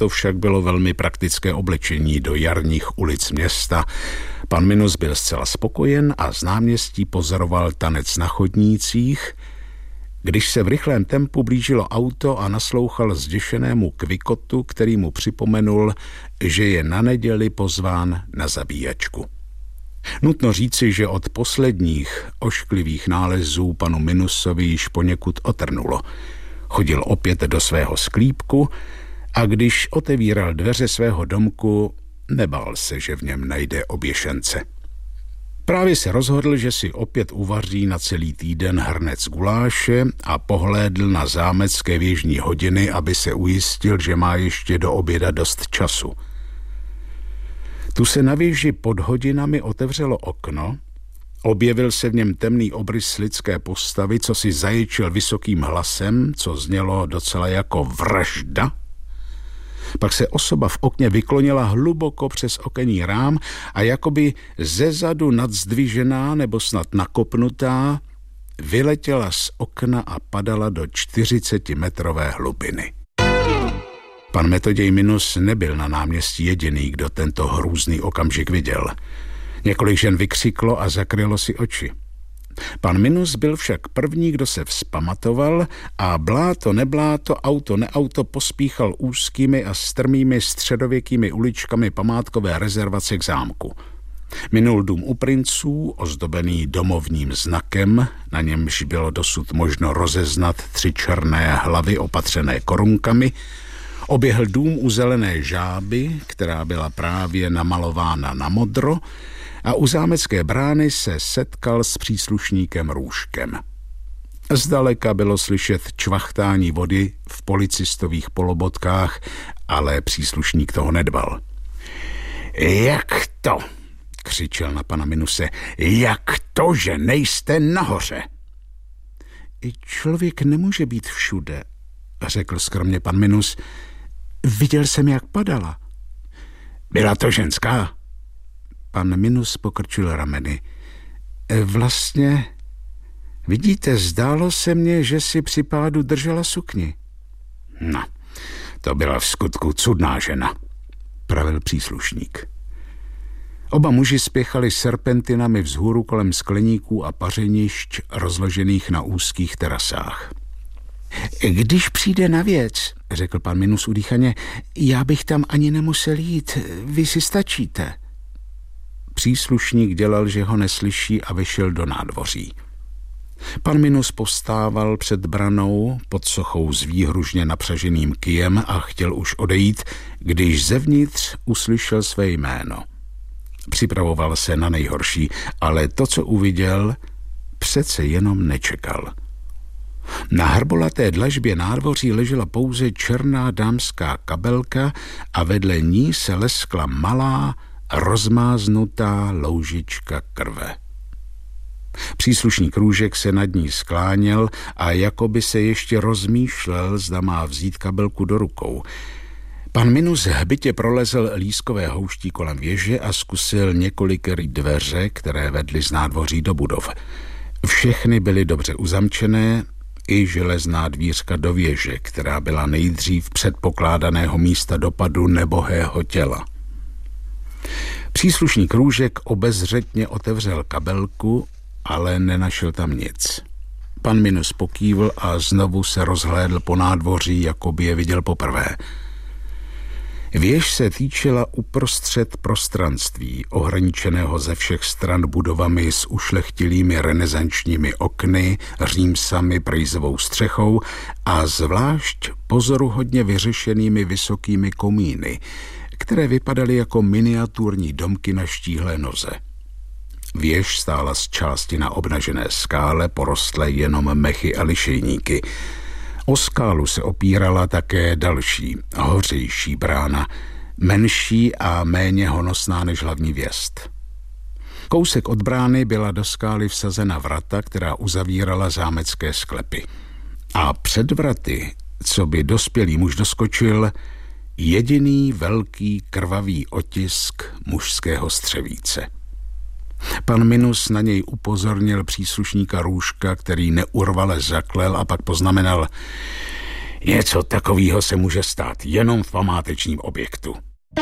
to však bylo velmi praktické oblečení do jarních ulic města. Pan Minus byl zcela spokojen a z náměstí pozoroval tanec na chodnících, když se v rychlém tempu blížilo auto a naslouchal zděšenému kvikotu, který mu připomenul, že je na neděli pozván na zabíjačku. Nutno říci, že od posledních ošklivých nálezů panu Minusovi již poněkud otrnulo. Chodil opět do svého sklípku a když otevíral dveře svého domku, nebál se, že v něm najde oběšence. Právě se rozhodl, že si opět uvaří na celý týden hrnec guláše a pohlédl na zámecké věžní hodiny, aby se ujistil, že má ještě do oběda dost času. Tu se na věži pod hodinami otevřelo okno, objevil se v něm temný obrys lidské postavy, co si zaječil vysokým hlasem, co znělo docela jako vražda. Pak se osoba v okně vyklonila hluboko přes okenní rám a jakoby zezadu nadzdvižená nebo snad nakopnutá vyletěla z okna a padala do 40metrové hlubiny. Pan Metoděj Minus nebyl na náměstí jediný, kdo tento hrůzný okamžik viděl. Několik žen vykřiklo a zakrylo si oči. Pan Minus byl však první, kdo se vzpamatoval a bláto nebláto, auto neauto pospíchal úzkými a strmými středověkými uličkami památkové rezervace k zámku. Minul dům u princů, ozdobený domovním znakem, na němž bylo dosud možno rozeznat 3 černé hlavy opatřené korunkami, oběhl dům u zelené žáby, která byla právě namalována na modro, a u zámecké brány se setkal s příslušníkem Růžkem. Zdaleka bylo slyšet čvachtání vody v policistových polobotkách, ale příslušník toho nedbal. Jak to? Křičel na pana Minuse. Jak to, že nejste nahoře? Člověk nemůže být všude, řekl skromně pan Minus. Viděl jsem, jak padala. Byla to ženská? Pan Minus pokrčil rameny. Vlastně, vidíte, zdálo se mně, že si při pádu držela sukni. No, to byla v skutku cudná žena, pravil příslušník. Oba muži spěchali serpentinami vzhůru kolem skleníků a pařenišť rozložených na úzkých terasách. Když přijde na věc, řekl pan Minus udýchaně, já bych tam ani nemusel jít, vy si stačíte. Příslušník dělal, že ho neslyší a vyšel do nádvoří. Pan Minus povstával před branou pod sochou s výhružně napřaženým kyjem a chtěl už odejít, když zevnitř uslyšel své jméno. Připravoval se na nejhorší, ale to, co uviděl, přece jenom nečekal. Na hrbolaté dlažbě nádvoří ležela pouze černá dámská kabelka a vedle ní se leskla malá, rozmáznutá loužička krve. Příslušník Růžek se nad ní skláněl a jakoby se ještě rozmýšlel, zda má vzít kabelku do rukou. Pan Minus hbitě prolezl lískové houští kolem věže a zkusil několikerý dveře, které vedly z nádvoří do budov. Všechny byly dobře uzamčené, i železná dvířka do věže, která byla nejdřív předpokládaného místa dopadu nebohého těla. Příslušník Růžek obezřetně otevřel kabelku, ale nenašel tam nic. Pan Minus pokývl a znovu se rozhlédl po nádvoří, jako by je viděl poprvé. Věž se týčila uprostřed prostranství, ohraničeného ze všech stran budovami s ušlechtilými renesančními okny, římsami, prejzovou střechou a zvlášť pozoruhodně vyřešenými vysokými komíny, které vypadaly jako miniaturní domky na štíhlé noze. Věž stála z části na obnažené skále, porostlé jenom mechy a lišejníky. O skálu se opírala také další, hořejší brána, menší a méně honosná než hlavní věst. Kousek od brány byla do skály vsazena vrata, která uzavírala zámecké sklepy. A před vraty, co by dospělý muž doskočil, jediný velký krvavý otisk mužského střevíce. Pan Minus na něj upozornil příslušníka Růžka, který neurvale zaklel a pak poznamenal: Něco takového se může stát jenom v památečním objektu.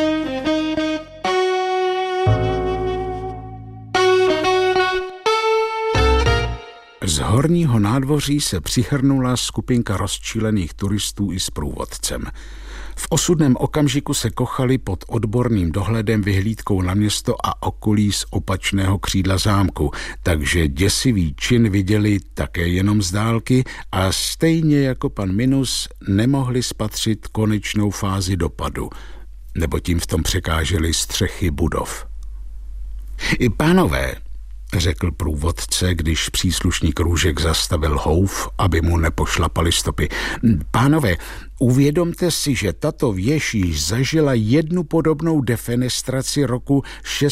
Z horního nádvoří se přihrnula skupinka rozčilených turistů i s průvodcem. V osudném okamžiku se kochali pod odborným dohledem vyhlídkou na město a okolí z opačného křídla zámku, takže děsivý čin viděli také jenom z dálky a stejně jako pan Minus nemohli spatřit konečnou fázi dopadu, nebo tím v tom překážely střechy budov. Pánové, řekl průvodce, když příslušník Růžek zastavil houf, aby mu nepošlapali stopy. Pánové, uvědomte si, že tato věž již zažila jednu podobnou defenestraci roku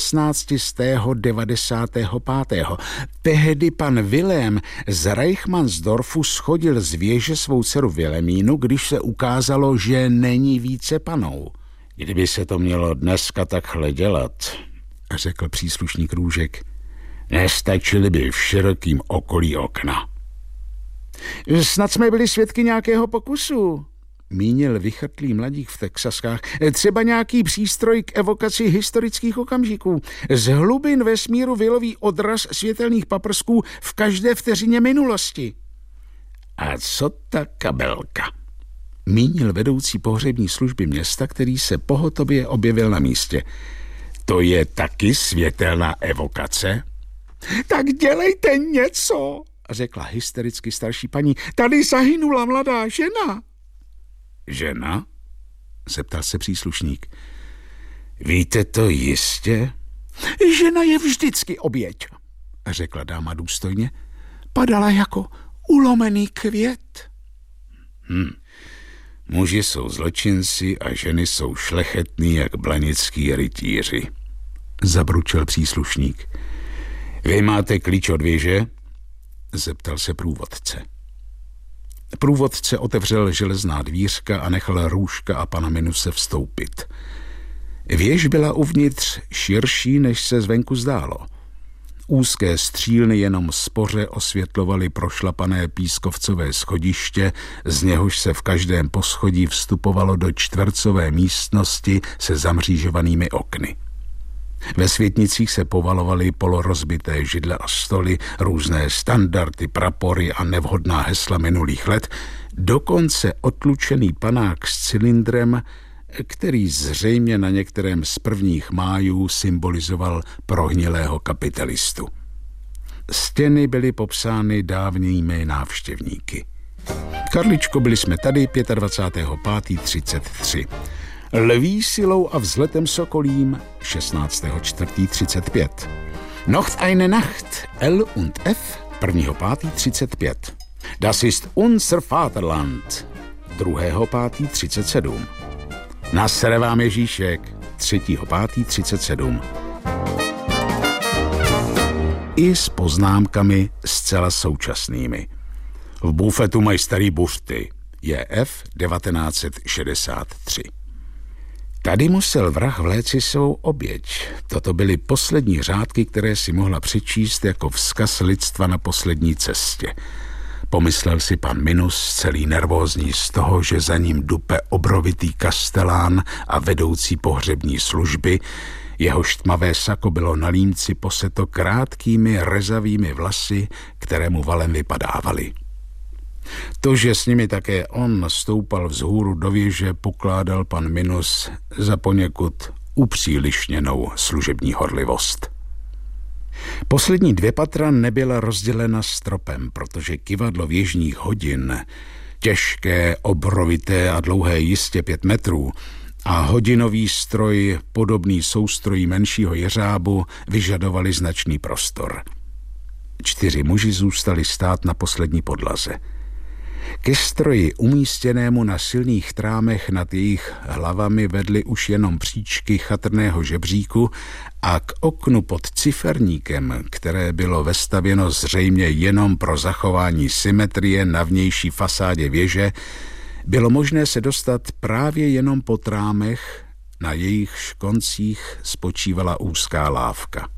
1695. Tehdy pan Vilém z Reichmannsdorfu schodil z věže svou dceru Vilemínu, když se ukázalo, že není více panou. Kdyby se to mělo dneska takhle dělat, řekl příslušník Růžek, nestačily by v širokým okolí okna. Snad jsme byli svědky nějakého pokusu, mínil vychrtlý mladík v Texaskách. Třeba nějaký přístroj k evokaci historických okamžiků. Z hlubin vesmíru vyloví odraz světelných paprsků v každé vteřině minulosti. A co ta kabelka? Mínil vedoucí pohřební služby města, který se pohotově objevil na místě. To je taky světelná evokace? Tak dělejte něco, řekla hystericky starší paní. Tady zahynula mladá žena. Žena? Zeptal se příslušník. Víte to jistě? Žena je vždycky oběť, řekla dáma důstojně. Padala jako ulomený květ. Muži jsou zločinci a ženy jsou šlechetný jak blanický rytíři, zabručel příslušník. Vy máte klíč od věže? Zeptal se průvodce. Průvodce otevřel železná dvířka a nechal Růžka a pana Minuse vstoupit. Věž byla uvnitř širší, než se zvenku zdálo. Úzké střílny jenom spoře osvětlovaly prošlapané pískovcové schodiště, z něhož se v každém poschodí vstupovalo do čtvercové místnosti se zamřížovanými okny. Ve světnicích se povalovaly polorozbité židle a stoly, různé standardy, prapory a nevhodná hesla minulých let, dokonce otlučený panák s cylindrem, který zřejmě na některém z prvních májů symbolizoval prohnilého kapitalistu. Stěny byly popsány dávnými návštěvníky. Karličko, byli jsme tady 25.5.33. Lví silou a vzletem sokolím 16.4.35. Noch eine Nacht L und F 1.5.35. Das ist unser Vaterland 2.5.37. Nasere vám Ježíšek 3.5.37. I s poznámkami zcela současnými. V bufetu mají starý buřty. Je F 1963. Tady musel vrah vléci svou oběť. Toto byly poslední řádky, které si mohla přečíst jako vzkaz lidstva na poslední cestě. Pomyslel si pan Minus, celý nervózní z toho, že za ním dupe obrovitý kastelán a vedoucí pohřební služby, jehož tmavé sako bylo na límci poseto krátkými rezavými vlasy, které mu valem vypadávaly. To, že s nimi také on stoupal vzhůru do věže, pokládal pan Minus za poněkud upřílišněnou služební horlivost. Poslední 2 patra nebyla rozdělena stropem, protože kyvadlo věžních hodin, těžké, obrovité a dlouhé jistě 5 metrů, a hodinový stroj, podobný soustrojí menšího jeřábu, vyžadovali značný prostor. 4 muži zůstali stát na poslední podlaze. Ke stroji umístěnému na silných trámech nad jejich hlavami vedly už jenom příčky chatrného žebříku a k oknu pod ciferníkem, které bylo vestavěno zřejmě jenom pro zachování symetrie na vnější fasádě věže, bylo možné se dostat právě jenom po trámech, na jejichž koncích spočívala úzká lávka.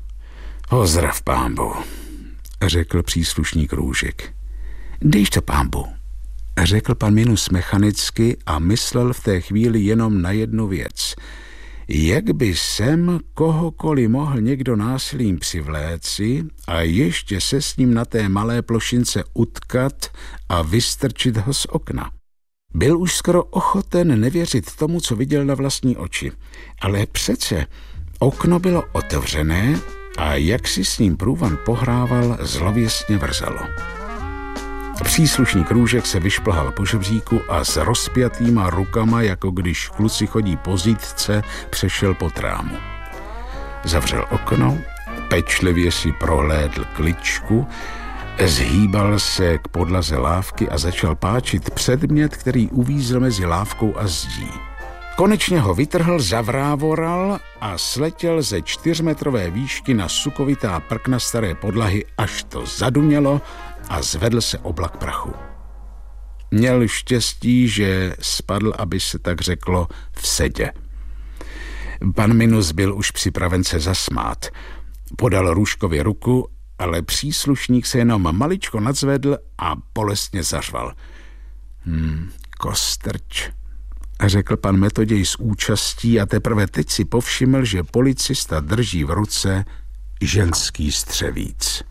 Pozdrav, pánbu, řekl příslušník Růžek. Dejš to, pánbu, řekl pan Minus mechanicky a myslel v té chvíli jenom na jednu věc. Jak by sem kohokoliv mohl někdo násilím přivléci a ještě se s ním na té malé plošince utkat a vystrčit ho z okna. Byl už skoro ochoten nevěřit tomu, co viděl na vlastní oči. Ale přece okno bylo otevřené a jak si s ním průvan pohrával, zlověstně vrzalo. Příslušník Růžek se vyšplhal po žebříku a s rozpjatýma rukama, jako když kluci chodí po zítce, přešel po trámu. Zavřel okno, pečlivě si prohlédl kličku, zhýbal se k podlaze lávky a začal páčit předmět, který uvízl mezi lávkou a zdí. Konečně ho vytrhl, zavrávoral a sletěl ze 4metrové výšky na sukovitá prkna staré podlahy, až to zadunělo a zvedl se oblak prachu. Měl štěstí, že spadl, aby se tak řeklo, v sedě. Pan Minus byl už připraven se zasmát. Podal Růžkovi ruku, ale příslušník se jenom maličko nadzvedl a bolestně zařval. Kostrč, řekl pan Metoděj s účastí a teprve teď si povšiml, že policista drží v ruce ženský střevíc.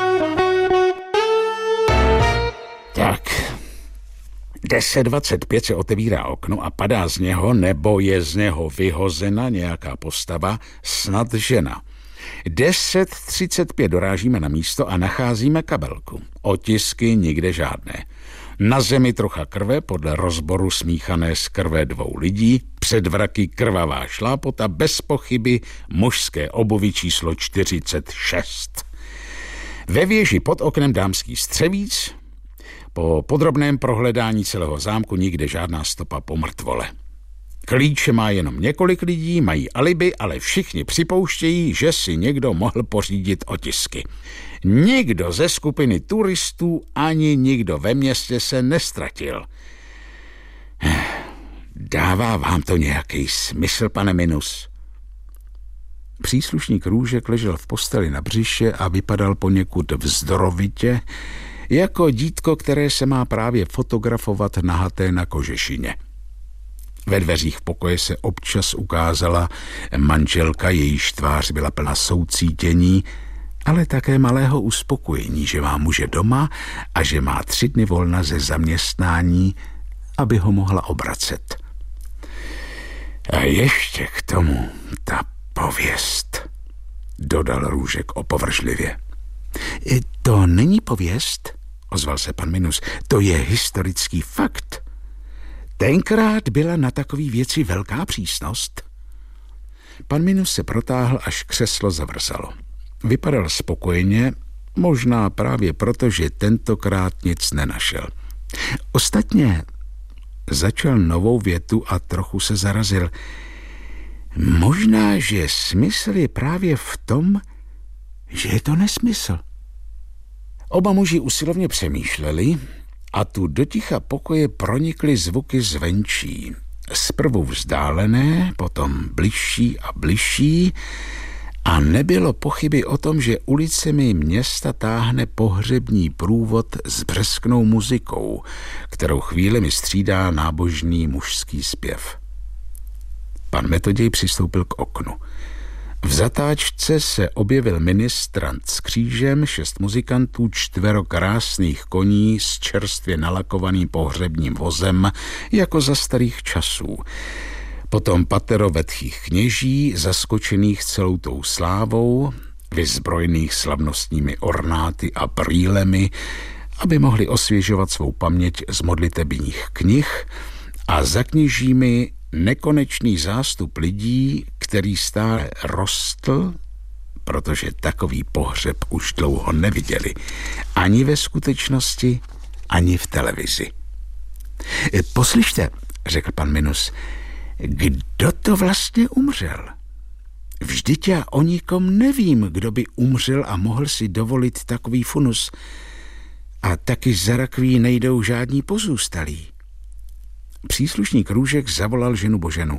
Tak, 10:25 se otevírá okno a padá z něho, nebo je z něho vyhozena nějaká postava, snad žena. 10:35 dorážíme na místo a nacházíme kabelku. Otisky nikde žádné. Na zemi trocha krve, podle rozboru smíchané z krve 2 lidí, před vraky krvavá šlápota, bez pochyby mužské obuvi číslo 46. Ve věži pod oknem dámský střevíc. Po podrobném prohledání celého zámku nikde žádná stopa po mrtvole. Klíče má jenom několik lidí, mají alibi, ale všichni připouštějí, že si někdo mohl pořídit otisky. Nikdo ze skupiny turistů ani nikdo ve městě se nestratil. Dává vám to nějaký smysl, pane Minus? Příslušník Růžek ležel v posteli na břiše a vypadal poněkud vzdorovitě, jako dítko, které se má právě fotografovat nahaté na kožešině. Ve dveřích pokoje se občas ukázala manželka, jejíž tvář byla plná soucítění, ale také malého uspokojení, že má muže doma a že má 3 dny volna ze zaměstnání, aby ho mohla obracet. A ještě k tomu ta pověst, dodal Růžek opovržlivě. To není pověst, ozval se pan Minus, to je historický fakt. Tenkrát byla na takové věci velká přísnost. Pan Minus se protáhl, až křeslo zavrzalo. Vypadal spokojeně, možná právě proto, že tentokrát nic nenašel. Ostatně začal novou větu a trochu se zarazil. Možná, že smysl je právě v tom, že je to nesmysl. Oba muži usilovně přemýšleli a tu do ticha pokoje pronikly zvuky zvenčí. Zprvu vzdálené, potom bližší a bližší a nebylo pochyby o tom, že ulicemi města táhne pohřební průvod s břesknou muzikou, kterou chvílemi střídá nábožný mužský zpěv. Pan Metoděj přistoupil k oknu. V zatáčce se objevil ministrant s křížem, 6 muzikantů, 4 krásných koní s čerstvě nalakovaným pohřebním vozem, jako za starých časů. Potom 5 vetchých kněží, zaskočených celou tou slávou, vyzbrojených slavnostními ornáty a brýlemi, aby mohli osvěžovat svou paměť z modlitebních knih, a za kněžími nekonečný zástup lidí, který stále rostl, protože takový pohřeb už dlouho neviděli, ani ve skutečnosti, ani v televizi. Poslyšte, řekl pan Minus, kdo to vlastně umřel? Vždyť já o nikom nevím, kdo by umřel a mohl si dovolit takový funus. A taky za rakví nejdou žádní pozůstalí. Příslušník Růžek zavolal ženu Boženu.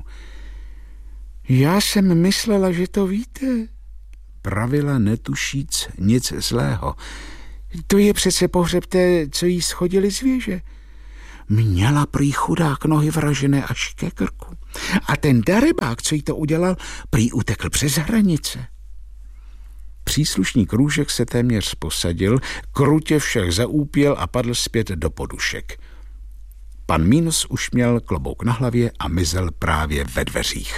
Já jsem myslela, že to víte, pravila netušíc nic zlého. To je přece pohřeb té, co jí schodili z věže. měla prý chudák nohy vražené až ke krku. A ten darebák, co jí to udělal, prý utekl přes hranice. Příslušník Růžek se téměř posadil, krutě však zaúpěl a padl zpět do podušek. Pan Minus už měl klobouk na hlavě a mizel právě ve dveřích.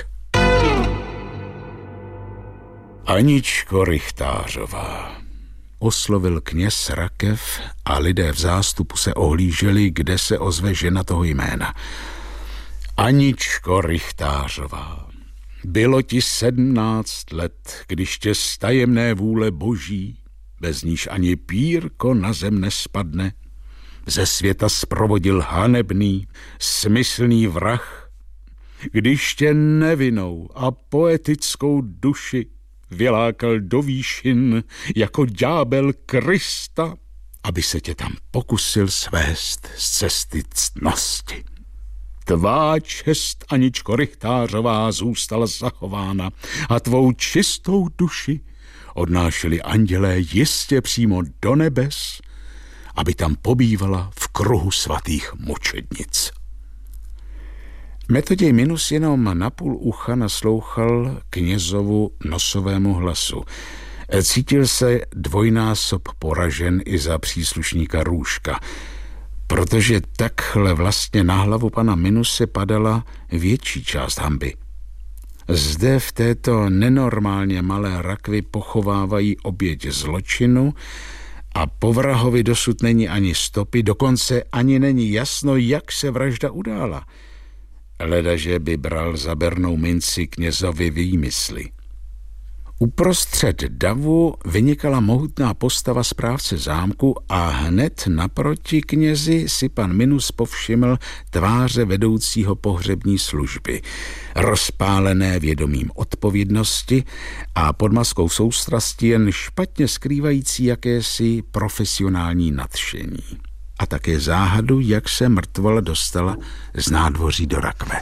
Aničko Rychtářová, oslovil kněz Rakev a lidé v zástupu se ohlíželi, kde se ozve žena toho jména. Aničko Rychtářová, bylo ti 17 let, když tě z tajemné vůle boží, bez níž ani pírko na zem nespadne, ze světa sprovodil hanebný, smyslný vrah, když tě nevinnou a poetickou duši vylákal do výšin jako ďábel Krista, aby se tě tam pokusil svést z cesty ctnosti. Tvá čest, Aničko Rychtářová, zůstala zachována a tvou čistou duši odnášeli andělé jistě přímo do nebes, aby tam pobývala v kruhu svatých mučednic. Metoděj Minus jenom napůl ucha naslouchal knězovu nosovému hlasu. Cítil se dvojnásob poražen i za příslušníka Růžka, protože takhle vlastně na hlavu pana Minuse padala větší část hanby. Zde v této nenormálně malé rakvi pochovávají oběť zločinu a po vrahovi dosud není ani stopy, dokonce ani není jasno, jak se vražda udála. Ledaže by bral za bernou minci knězovi výmysly. Uprostřed davu vynikala mohutná postava správce zámku a hned naproti knězi si pan Minus povšiml tváře vedoucího pohřební služby, rozpálené vědomím odpovědnosti a pod maskou soustrasti jen špatně skrývající jakési profesionální nadšení. A také záhadu, jak se mrtvola dostala z nádvoří do rakve.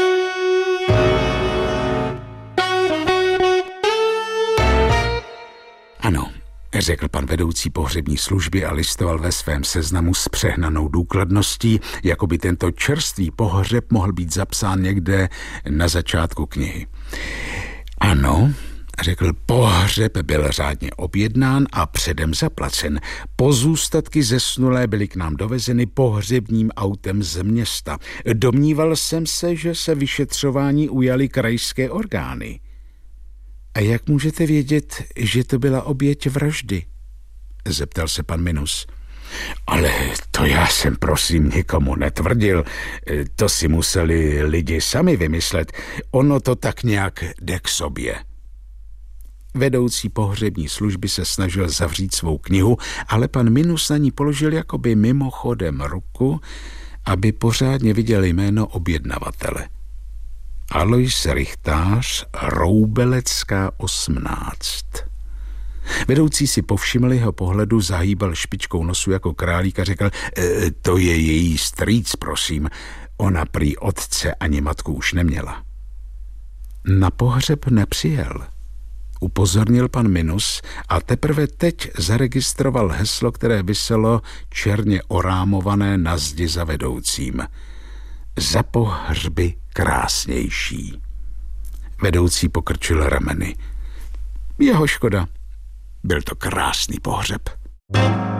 Ano, řekl pan vedoucí pohřební služby a listoval ve svém seznamu s přehnanou důkladností, jako by tento čerstvý pohřeb mohl být zapsán někde na začátku knihy. Ano, řekl, pohřeb byl řádně objednán a předem zaplacen. Pozůstatky zesnulé byly k nám dovezeny pohřebním autem z města. Domníval jsem se, že se vyšetřování ujaly krajské orgány. A jak můžete vědět, že to byla oběť vraždy? Zeptal se pan Minus. Ale to já jsem prosím nikomu netvrdil. To si museli lidi sami vymyslet. Ono to tak nějak jde k sobě. Vedoucí pohřební služby se snažil zavřít svou knihu, ale pan Minus na ní položil jakoby mimochodem ruku, aby pořádně viděl jméno objednavatele. Alois Rychtář, Roubelecká 18. Vedoucí si povšiml jeho pohledu, zahýbal špičkou nosu jako králík a řekl, to je její strýc, prosím. Ona prý otce ani matku už neměla. Na pohřeb nepřijel, upozornil pan Minus a teprve teď zaregistroval heslo, které viselo černě orámované na zdi za vedoucím. Za pohřby krásnější. Vedoucí pokrčil rameny. Jeho škoda. Byl to krásný pohřeb.